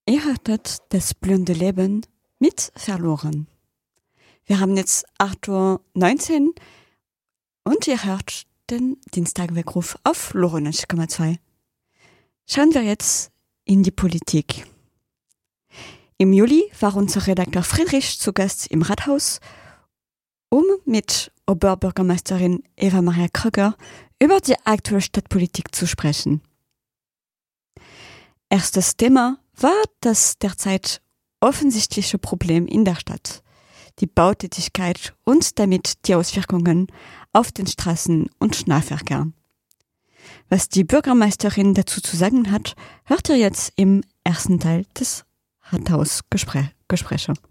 Ihr hattet das blühende Leben mit verloren. Wir haben jetzt 8:19 Uhr und ihr hört den Dienstagweckruf auf LoRa 90,2. Schauen wir jetzt in die Politik. Im Juli war unser Redakteur Friedrich zu Gast im Rathaus, um mit Oberbürgermeisterin Eva-Maria Kröger über die aktuelle Stadtpolitik zu sprechen. Erstes Thema war das derzeit offensichtliche Problem in der Stadt, die Bautätigkeit und damit die Auswirkungen auf den Straßen- und Nahverkehr. Was die Bürgermeisterin dazu zu sagen hat, hört ihr jetzt im ersten Teil des Rathausgespräche.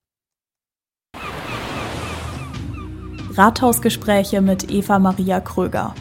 Rathausgespräche mit Eva-Maria Kröger.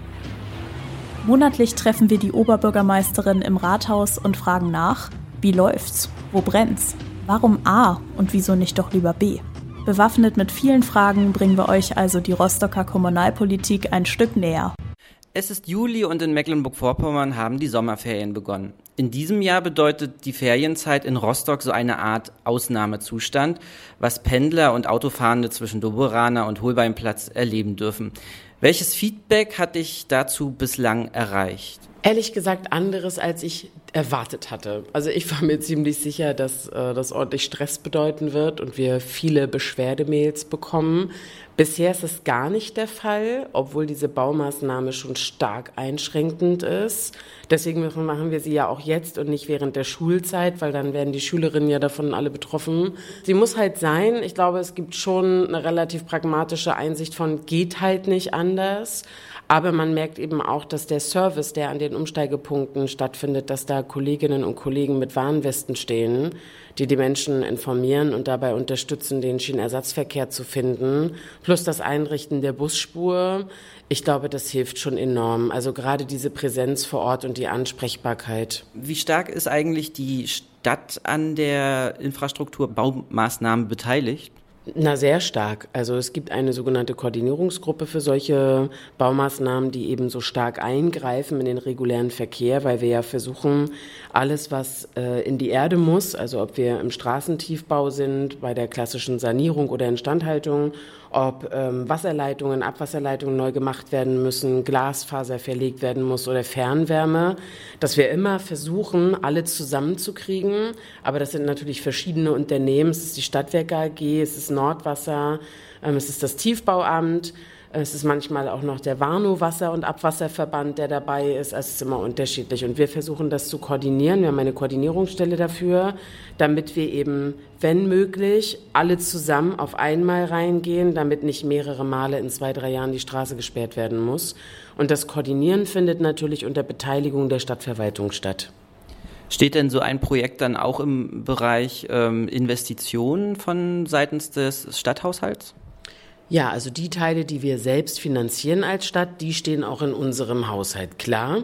Monatlich treffen wir die Oberbürgermeisterin im Rathaus und fragen nach, wie läuft's, wo brennt's, warum A und wieso nicht doch lieber B. Bewaffnet mit vielen Fragen bringen wir euch also die Rostocker Kommunalpolitik ein Stück näher. Es ist Juli und in Mecklenburg-Vorpommern haben die Sommerferien begonnen. In diesem Jahr bedeutet die Ferienzeit in Rostock so eine Art Ausnahmezustand, was Pendler und Autofahrende zwischen Doberaner und Holbeinplatz erleben dürfen. Welches Feedback hat dich dazu bislang erreicht? Ehrlich gesagt anderes, als ich erwartet hatte. Also ich war mir ziemlich sicher, dass das ordentlich Stress bedeuten wird und wir viele Beschwerdemails bekommen. Bisher ist es gar nicht der Fall, obwohl diese Baumaßnahme schon stark einschränkend ist. Deswegen machen wir sie ja auch jetzt und nicht während der Schulzeit, weil dann werden die Schülerinnen ja davon alle betroffen. Sie muss halt sein. Ich glaube, es gibt schon eine relativ pragmatische Einsicht von, geht halt nicht anders. Aber man merkt eben auch, dass der Service, der an den Umsteigepunkten stattfindet, dass da Kolleginnen und Kollegen mit Warnwesten stehen, die die Menschen informieren und dabei unterstützen, den Schienenersatzverkehr zu finden, plus das Einrichten der Busspur. Ich glaube, das hilft schon enorm. Also gerade diese Präsenz vor Ort und die Ansprechbarkeit. Wie stark ist eigentlich die Stadt an der Infrastrukturbaumaßnahmen beteiligt? Na, sehr stark. Also es gibt eine sogenannte Koordinierungsgruppe für solche Baumaßnahmen, die eben so stark eingreifen in den regulären Verkehr, weil wir ja versuchen, alles, was in die Erde muss, also ob wir im Straßentiefbau sind, bei der klassischen Sanierung oder Instandhaltung, ob Wasserleitungen, Abwasserleitungen neu gemacht werden müssen, Glasfaser verlegt werden muss oder Fernwärme, dass wir immer versuchen, alle zusammenzukriegen. Aber das sind natürlich verschiedene Unternehmen. Es ist die Stadtwerke AG, es ist Nordwasser, es ist das Tiefbauamt, es ist manchmal auch noch der Warnow Wasser- und Abwasserverband, der dabei ist. Also es ist immer unterschiedlich. Und wir versuchen das zu koordinieren. Wir haben eine Koordinierungsstelle dafür, damit wir eben, wenn möglich, alle zusammen auf einmal reingehen, damit nicht mehrere Male in 2-3 Jahren die Straße gesperrt werden muss. Und das Koordinieren findet natürlich unter Beteiligung der Stadtverwaltung statt. Steht denn so ein Projekt dann auch im Bereich Investitionen von seitens des Stadthaushalts? Ja, also die Teile, die wir selbst finanzieren als Stadt, die stehen auch in unserem Haushalt, klar.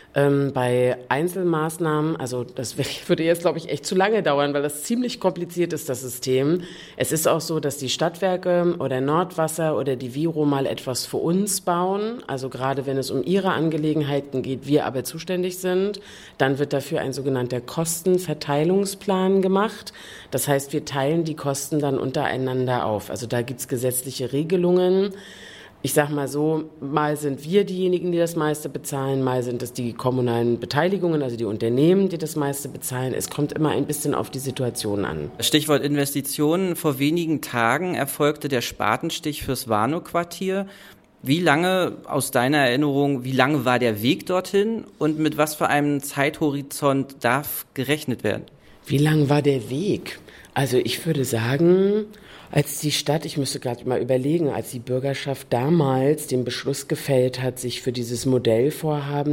Bei Einzelmaßnahmen, also das würde jetzt, glaube ich, echt zu lange dauern, weil das ziemlich kompliziert ist, das System. Es ist auch so, dass die Stadtwerke oder Nordwasser oder die Viro mal etwas für uns bauen. Also gerade wenn es um ihre Angelegenheiten geht, wir aber zuständig sind, dann wird dafür ein sogenannter Kostenverteilungsplan gemacht. Das heißt, wir teilen die Kosten dann untereinander auf. Also da gibt's gesetzliche Regelungen. Ich sag mal so, mal sind wir diejenigen, die das meiste bezahlen, mal sind es die kommunalen Beteiligungen, also die Unternehmen, die das meiste bezahlen. Es kommt immer ein bisschen auf die Situation an. Stichwort Investitionen. Vor wenigen Tagen erfolgte der Spatenstich fürs Warnow-Quartier. Wie lange, aus deiner Erinnerung, wie lange war der Weg dorthin und mit was für einem Zeithorizont darf gerechnet werden? Wie lang war der Weg? Also ich würde sagen, als die Stadt, ich müsste gerade mal überlegen, als die Bürgerschaft damals den Beschluss gefällt hat, sich für dieses Modellvorhaben